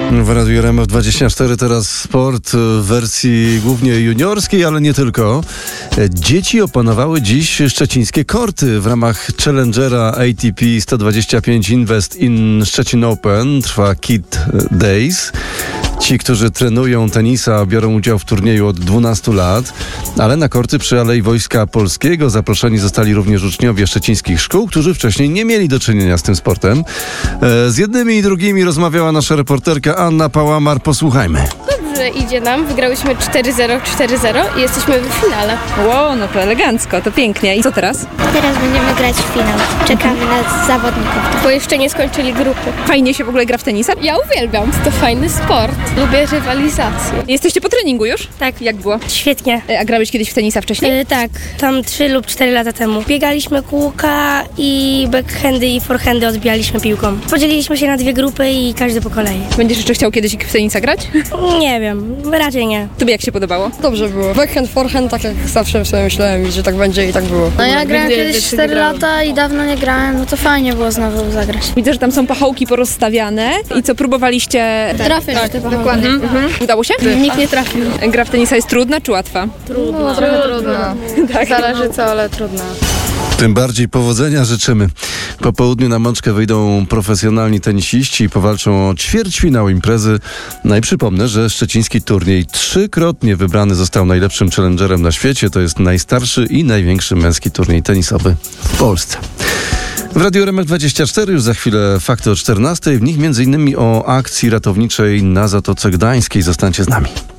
W Radiu RMF24 teraz sport w wersji głównie juniorskiej, ale nie tylko. Dzieci opanowały dziś szczecińskie korty w ramach Challengera ATP 125 Invest in Szczecin Open. Trwa Kid Days. Ci, którzy trenują tenisa, biorą udział w turnieju od 12 lat, ale na korty przy Alei Wojska Polskiego zaproszeni zostali również uczniowie szczecińskich szkół, którzy wcześniej nie mieli do czynienia z tym sportem. Z jednymi i drugimi rozmawiała nasza reporterka Anna Pałamar. Posłuchajmy. Dobrze idzie nam, wygrałyśmy 4-0 i jesteśmy w finale. Wow, no to elegancko, to pięknie. I co teraz? Teraz będziemy grać w finał. Czekamy na zawodników. Bo jeszcze nie skończyli grupy. Fajnie się w ogóle gra w tenisa? Ja uwielbiam, to fajny sport. Lubię rywalizację. Jesteście po treningu już? Tak. Jak było? Świetnie. A grałeś kiedyś w tenisa wcześniej? Tak, tam 3 lub 4 lata temu. Biegaliśmy kółka i backhandy i forehandy odbijaliśmy piłką. Podzieliliśmy się na 2 grupy i każdy po kolei. Będziesz jeszcze chciał kiedyś w tenisa grać? Nie wiem, raczej nie. Tobie jak się podobało? Dobrze było. Backhand, forehand, tak jak zawsze sobie myślałem, że tak będzie i tak było. No ja grałem kiedyś 4 lata i dawno nie grałem, no to fajnie było znowu zagrać. Widzę, że tam są pachołki porozstawiane. I co, próbowaliście? Trafię na te Dokładnie. Udało się? Nikt nie trafił. Gra w tenisa jest trudna czy łatwa? No, trochę trudno. Tak. Zależy co, ale trudno. Tym bardziej powodzenia życzymy. Po południu na mączkę wyjdą profesjonalni tenisiści i powalczą o ćwierćfinał imprezy. No i przypomnę, że szczeciński turniej 3-krotnie wybrany został najlepszym challengerem na świecie. To jest najstarszy i największy męski turniej tenisowy w Polsce. W Radiu RMF24 już za chwilę fakty o 14:00. W nich m.in. o akcji ratowniczej na Zatoce Gdańskiej. Zostańcie z nami.